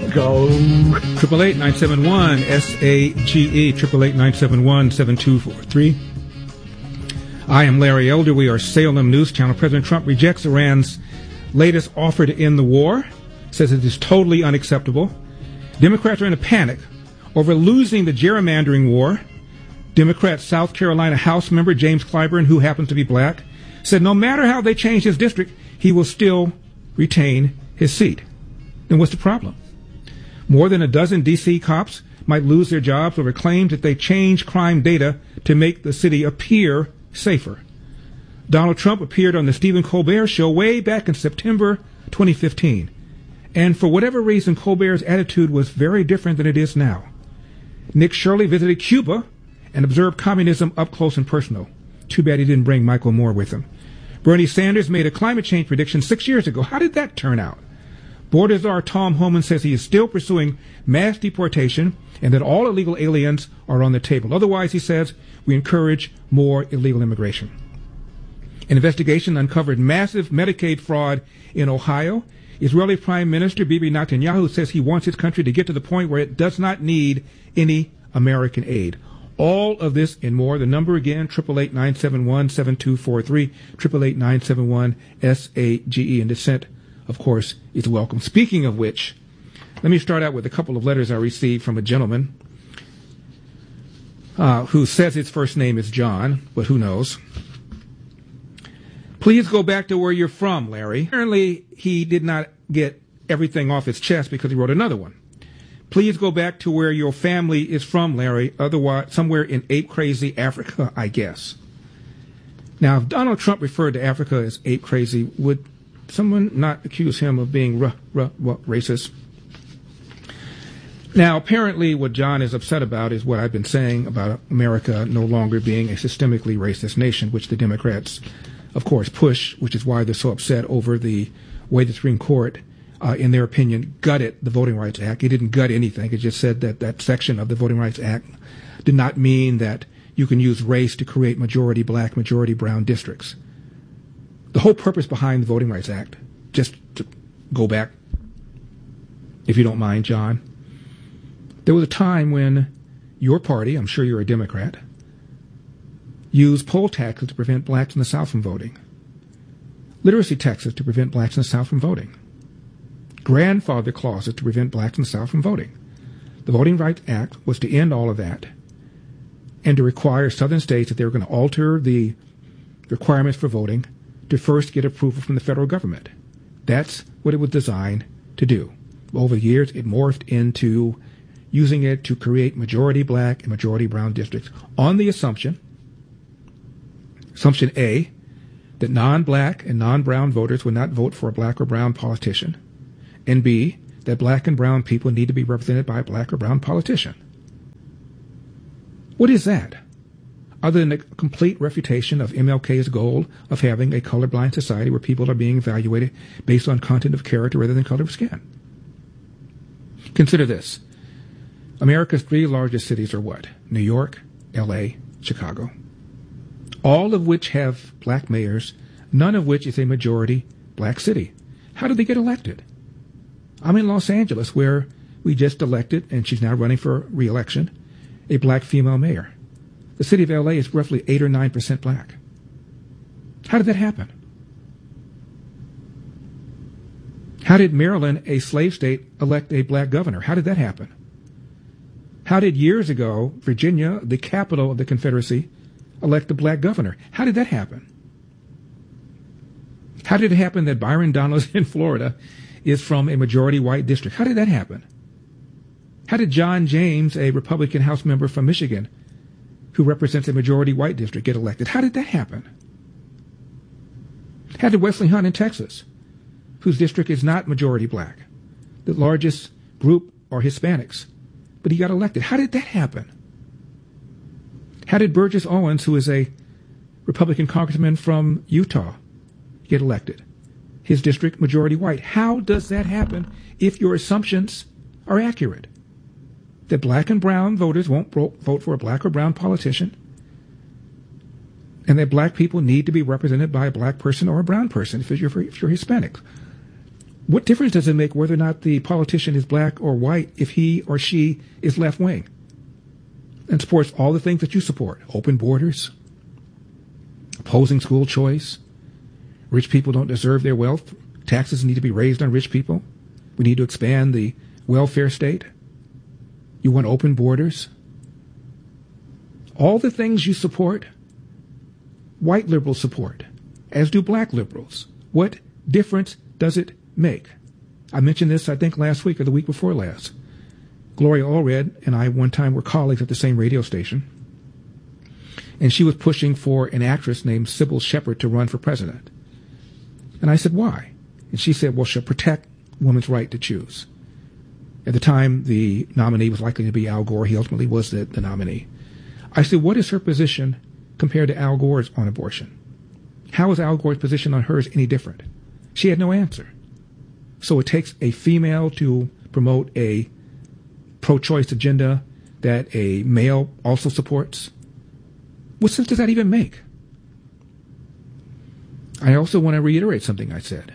go. 888-971-SAGE, 888-971-7243. I am Larry Elder. We are Salem News Channel. President Trump rejects Iran's latest offer to end the war, says it is totally unacceptable. Democrats are in a panic over losing the gerrymandering war. Democrat South Carolina House member James Clyburn, who happens to be black, said no matter how they change his district, he will still retain his seat. Then what's the problem? More than a dozen D.C. cops might lose their jobs over claims that they change crime data to make the city appear safer. Donald Trump appeared on the Stephen Colbert Show way back in September 2015. And for whatever reason, Colbert's attitude was very different than it is now. Nick Shirley visited Cuba and observed communism up close and personal. Too bad he didn't bring Michael Moore with him. Bernie Sanders made a climate change prediction 6 years ago. How did that turn out? Border czar Tom Homan says he is still pursuing mass deportation and that all illegal aliens are on the table. Otherwise, he says, we encourage more illegal immigration. An investigation uncovered massive Medicaid fraud in Ohio. Israeli Prime Minister Bibi Netanyahu says he wants his country to get to the point where it does not need any American aid. All of this and more. The number again, 888-971-7243, 888-971-SAGE. And dissent, of course, is welcome. Speaking of which, let me start out with a couple of letters I received from a gentleman who says his first name is John, but who knows. Please go back to where you're from, Larry. Apparently, he did not get everything off his chest because he wrote another one. Please go back to where your family is from, Larry, otherwise somewhere in ape-crazy Africa, I guess. Now, if Donald Trump referred to Africa as ape-crazy, would someone not accuse him of being racist? Now, apparently what John is upset about is what I've been saying about America no longer being a systemically racist nation, which the Democrats, of course, push, which is why they're so upset over the way the Supreme Court, in their opinion, gutted the Voting Rights Act. It didn't gut anything. It just said that that section of the Voting Rights Act did not mean that you can use race to create majority black, majority brown districts. The whole purpose behind the Voting Rights Act, just to go back, if you don't mind, John, there was a time when your party, I'm sure you're a Democrat, used poll taxes to prevent blacks in the South from voting, literacy taxes to prevent blacks in the South from voting, grandfather clauses to prevent blacks in the South from voting. The Voting Rights Act was to end all of that and to require southern states, that they were going to alter the requirements for voting, to first get approval from the federal government. That's what it was designed to do. Over the years, it morphed into using it to create majority black and majority brown districts on the assumption A, that non-black and non-brown voters would not vote for a black or brown politician, and B, that black and brown people need to be represented by a black or brown politician. What is that? Other than the complete refutation of MLK's goal of having a colorblind society where people are being evaluated based on content of character rather than color of skin. Consider this. America's three largest cities are what? New York, L.A., Chicago. All of which have black mayors, none of which is a majority black city. How did they get elected? I'm in Los Angeles, where we just elected, and she's now running for re-election, a black female mayor. The city of L.A. is roughly 8 or 9% black. How did that happen? How did Maryland, a slave state, elect a black governor? How did that happen? How did years ago Virginia, the capital of the Confederacy, elect a black governor? How did that happen? How did it happen that Byron Donalds in Florida is from a majority white district? How did that happen? How did John James, a Republican House member from Michigan, who represents a majority white district, get elected? How did that happen? How did Wesley Hunt in Texas, whose district is not majority black, the largest group are Hispanics, but he got elected? How did that happen? How did Burgess Owens, who is a Republican congressman from Utah, get elected? His district, majority white. How does that happen if your assumptions are accurate? That black and brown voters won't vote for a black or brown politician, and that black people need to be represented by a black person or a brown person if you're Hispanic. What difference does it make whether or not the politician is black or white if he or she is left-wing and supports all the things that you support? Open borders, opposing school choice, rich people don't deserve their wealth, taxes need to be raised on rich people, we need to expand the welfare state, you want open borders. All the things you support, white liberals support, as do black liberals. What difference does it make? I mentioned this, I think, last week or the week before last. Gloria Allred and I one time were colleagues at the same radio station, and she was pushing for an actress named Sybil Shepherd to run for president. And I said, why? And she said, well, she'll protect women's right to choose. At the time, the nominee was likely to be Al Gore. He ultimately was the nominee. I said, what is her position compared to Al Gore's on abortion? How is Al Gore's position on hers any different? She had no answer. So it takes a female to promote a pro-choice agenda that a male also supports. What sense does that even make? I also want to reiterate something I said.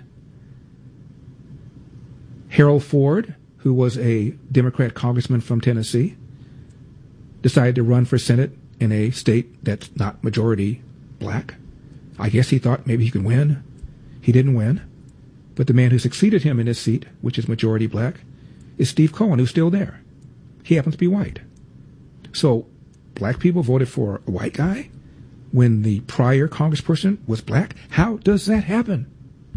Harold Ford, who was a Democrat congressman from Tennessee, decided to run for Senate in a state that's not majority black. I guess he thought maybe he could win. He didn't win. But the man who succeeded him in his seat, which is majority black, is Steve Cohen, who's still there. He happens to be white. So black people voted for a white guy when the prior congressperson was black? How does that happen?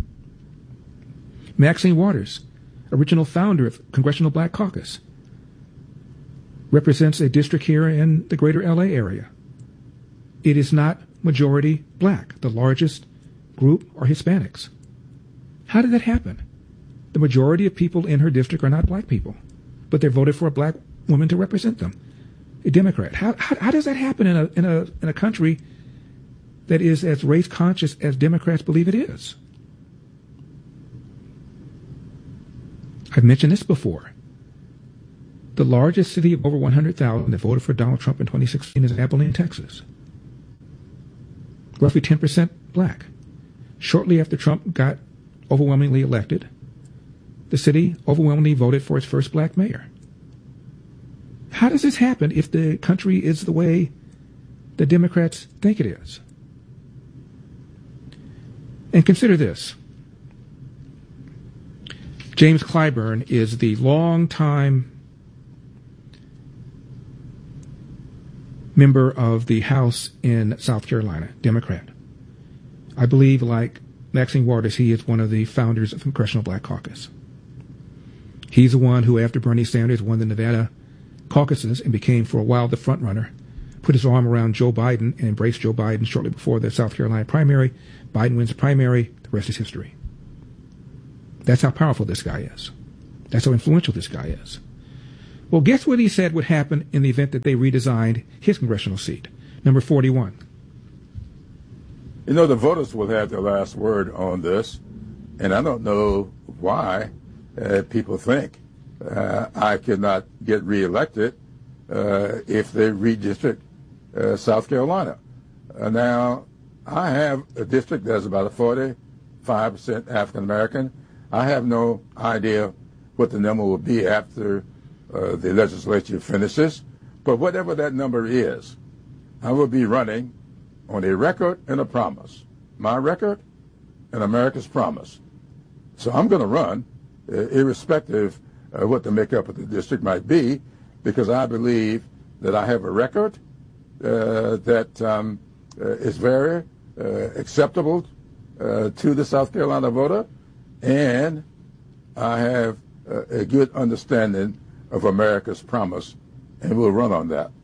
Maxine Waters, original founder of Congressional Black Caucus, represents a district here in the greater LA area. It is not majority black. The largest group are Hispanics. How did that happen? The majority of people in her district are not black people, but they voted for a black woman to represent them, a Democrat. How does that happen in a country that is as race conscious as Democrats believe it is? I've mentioned this before. The largest city of over 100,000 that voted for Donald Trump in 2016 is Abilene, Texas. Roughly 10% black. Shortly after Trump got overwhelmingly elected, the city overwhelmingly voted for its first black mayor. How does this happen if the country is the way the Democrats think it is? And consider this. James Clyburn is the longtime member of the House in South Carolina, Democrat. I believe, like Maxine Waters, he is one of the founders of the Congressional Black Caucus. He's the one who, after Bernie Sanders won the Nevada caucuses and became for a while the front runner, put his arm around Joe Biden and embraced Joe Biden shortly before the South Carolina primary. Biden wins the primary. The rest is history. That's how powerful this guy is. That's how influential this guy is. Well, guess what he said would happen in the event that they redesigned his congressional seat, number 41. You know, the voters will have the last word on this, and I don't know why people think I could not get reelected if they redistrict South Carolina. Now, I have a district that's about a 45% African American. I have no idea what the number will be after the legislature finishes, but whatever that number is, I will be running on a record and a promise. My record and America's promise. So I'm going to run, irrespective of what the makeup of the district might be, because I believe that I have a record that is very acceptable to the South Carolina voter, and I have a good understanding of America's promise, and we'll run on that.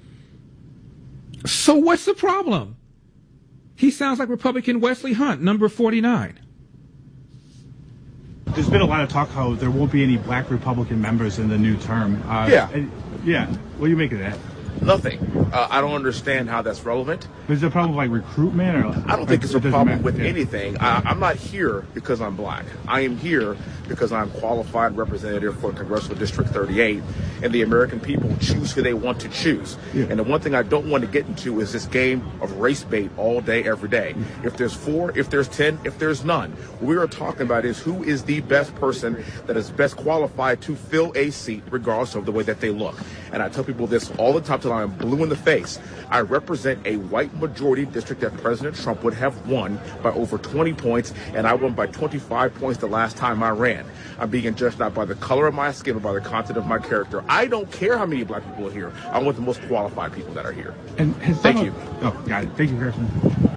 So what's the problem? He sounds like Republican Wesley Hunt, number 49. There's been a lot of talk how there won't be any black Republican members in the new term. Yeah. Yeah. What do you make of that? Nothing. I don't understand how that's relevant. Is it a problem with like recruitment? Or I don't think it's a problem with yeah. anything. I'm not here because I'm black. I am here because I'm qualified representative for Congressional District 38, and the American people choose who they want to choose. Yeah. And the one thing I don't want to get into is this game of race bait all day, every day. If there's 4, if there's 10, if there's none, what we are talking about is who is the best person that is best qualified to fill a seat, regardless of the way that they look. And I tell people this all the time till I'm blue in the face. I represent a white majority district that President Trump would have won by over 20 points, and I won by 25 points the last time I ran. I'm being judged not by the color of my skin, but by the content of my character. I don't care how many black people are here. I want the most qualified people that are here. And Thank you. Oh, got it. Thank you, Harrison.